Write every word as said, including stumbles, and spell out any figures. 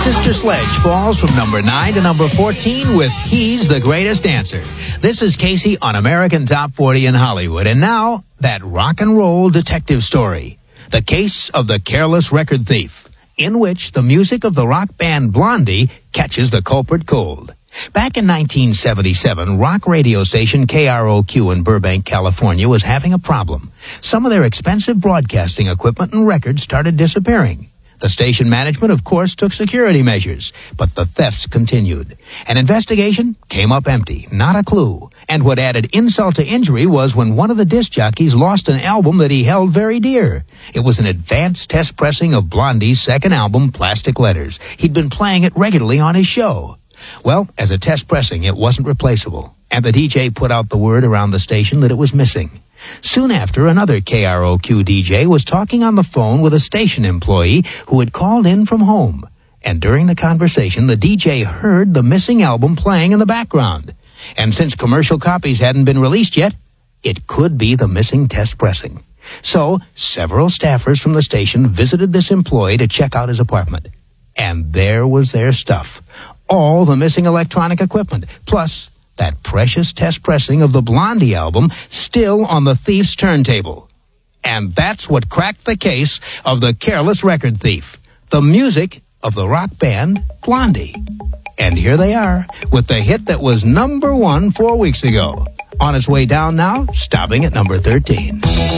Sister Sledge falls from number nine to number fourteen with He's the Greatest Dancer. This is Casey on American Top forty in Hollywood. And now, that rock and roll detective story. The Case of the Careless Record Thief, in which the music of the rock band Blondie catches the culprit cold. Back in nineteen seventy-seven, rock radio station K R O Q in Burbank, California was having a problem. Some of their expensive broadcasting equipment and records started disappearing. The station management, of course, took security measures, but the thefts continued. An investigation came up empty, not a clue. And what added insult to injury was when one of the disc jockeys lost an album that he held very dear. It was an advanced test pressing of Blondie's second album, Plastic Letters. He'd been playing it regularly on his show. Well, as a test pressing, it wasn't replaceable, and the D J put out the word around the station that it was missing. Soon after, another K R O Q D J was talking on the phone with a station employee who had called in from home. And during the conversation, the D J heard the missing album playing in the background. And since commercial copies hadn't been released yet, it could be the missing test pressing. So, several staffers from the station visited this employee to check out his apartment. And there was their stuff. All the missing electronic equipment, plus that precious test pressing of the Blondie album still on the thief's turntable. And that's what cracked the case of the careless record thief, the music of the rock band Blondie. And here they are, with the hit that was number one four weeks ago. On its way down now, stopping at number thirteen.